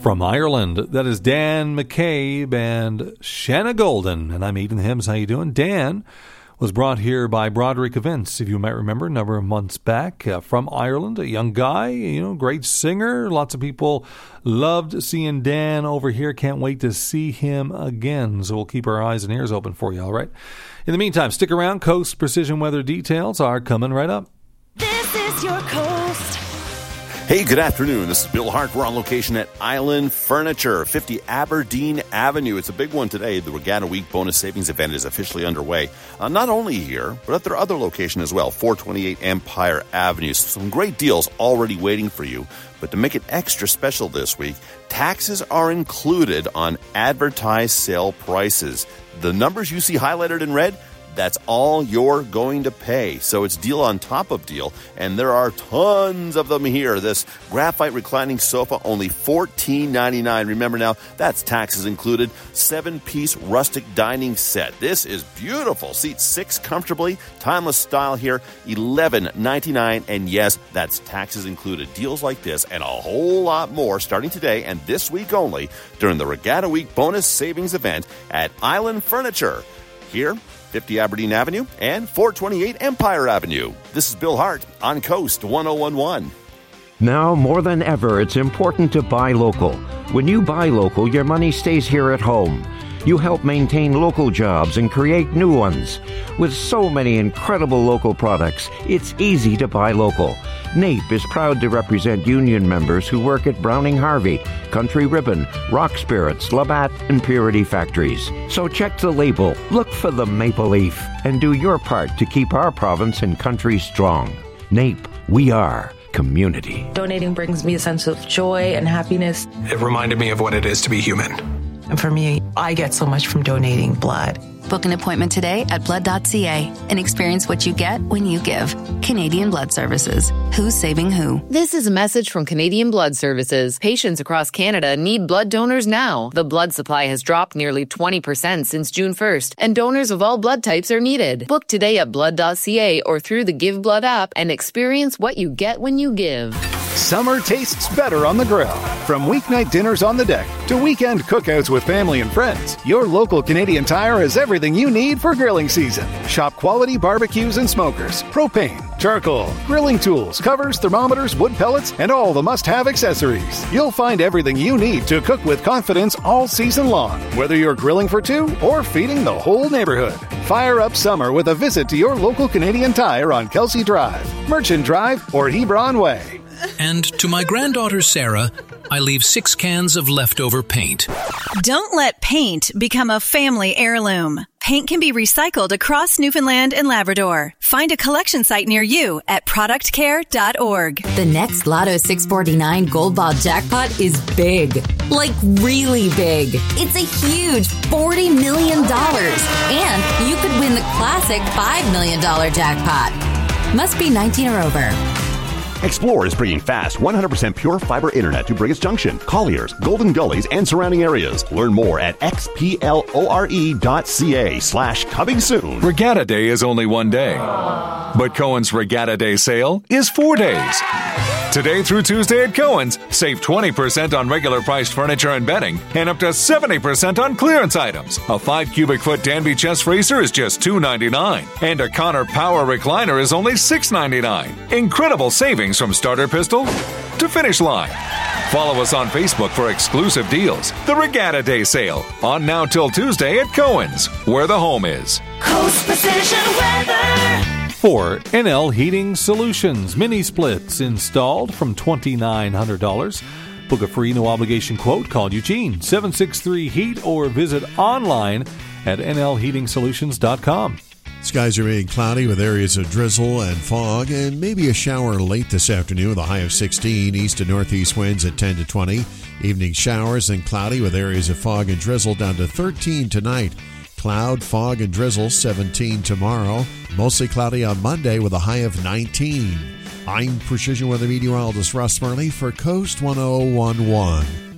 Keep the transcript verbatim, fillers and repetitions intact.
From Ireland, that is Dan McCabe and Shanna Golden. And I'm Aidan Hims. How you doing? Dan was brought here by Broderick Events, if you might remember, a number of months back, uh, from Ireland. A young guy, you know, great singer. Lots of people loved seeing Dan over here. Can't wait to see him again. So we'll keep our eyes and ears open for you, all right? In the meantime, stick around. Coast Precision Weather details are coming right up. This is your Coast. Hey, good afternoon. This is Bill Hart. We're on location at Island Furniture, fifty Aberdeen Avenue. It's a big one today. The Regatta Week Bonus Savings Event is officially underway. Uh, not only here, but at their other location as well, four twenty-eight Empire Avenue. Some great deals already waiting for you. But to make it extra special this week, taxes are included on advertised sale prices. The numbers you see highlighted in red, that's all you're going to pay. So it's deal on top of deal, and there are tons of them here. This graphite reclining sofa, only fourteen ninety-nine. Remember now, that's taxes included. Seven-piece rustic dining set. This is beautiful. Seats six comfortably. Timeless style here, eleven ninety-nine. And yes, that's taxes included. Deals like this and a whole lot more starting today and this week only during the Regatta Week Bonus Savings Event at Island Furniture. Here, fifty Aberdeen Avenue and four twenty-eight Empire Avenue. This is Bill Hart on Coast ten eleven. Now more than ever, it's important to buy local. When you buy local, your money stays here at home. You help maintain local jobs and create new ones. With so many incredible local products, it's easy to buy local. NAPE is proud to represent union members who work at Browning Harvey, Country Ribbon, Rock Spirits, Labatt, and Purity Factories. So check the label, look for the maple leaf, and do your part to keep our province and country strong. NAPE, we are community. Donating brings me a sense of joy and happiness. It reminded me of what it is to be human. And for me, I get so much from donating blood. Book an appointment today at blood dot c a and experience what you get when you give. Canadian Blood Services. Who's saving who? This is a message from Canadian Blood Services. Patients across Canada need blood donors now. The blood supply has dropped nearly twenty percent since June first, and donors of all blood types are needed. Book today at blood dot c a or through the Give Blood app and experience what you get when you give. Summer tastes better on the grill. From weeknight dinners on the deck to weekend cookouts with family and friends, your local Canadian Tire has everything you need for grilling season. Shop quality barbecues and smokers, propane, charcoal, grilling tools, covers, thermometers, wood pellets, and all the must-have accessories. You'll find everything you need to cook with confidence all season long, whether you're grilling for two or feeding the whole neighborhood. Fire up summer with a visit to your local Canadian Tire on Kelsey Drive, Merchant Drive, or Hebron Way. And to my granddaughter Sarah, I leave six cans of leftover paint. Don't let paint become a family heirloom. Paint can be recycled across Newfoundland and Labrador. Find a collection site near you at product care dot org. The next Lotto six forty-nine Gold Ball jackpot is big. Like really big. It's a huge forty million dollars. And you could win the classic five million dollars jackpot. Must be nineteen or over. Explore is bringing fast one hundred percent pure fiber internet to Brigus Junction, Colliers, Golden Gullies, and surrounding areas. Learn more at xplore dot ca slash coming soon. Regatta Day is only one day, but Cohen's Regatta Day sale is four days. Today through Tuesday at Cohen's, save twenty percent on regular priced furniture and bedding and up to seventy percent on clearance items. A five cubic foot Danby chest freezer is just two ninety-nine, and a Connor Power recliner is only six ninety-nine. Incredible savings from starter pistol to finish line. Follow us on Facebook for exclusive deals. The Regatta Day sale, on now till Tuesday at Cohen's, where the home is. Coast Precision Weather. For N L Heating Solutions, mini splits installed from twenty-nine hundred dollars. Book a free no-obligation quote. Call Eugene, seven six three heat, or visit online at n l heating solutions dot com. Skies are remaining cloudy with areas of drizzle and fog, and maybe a shower late this afternoon with a high of sixteen. East to northeast winds at ten to twenty. Evening showers and cloudy with areas of fog and drizzle down to thirteen tonight. Cloud, fog, and drizzle, seventeen tomorrow. Mostly cloudy on Monday with a high of nineteen. I'm Precision Weather Meteorologist Russ Murley for Coast ten eleven.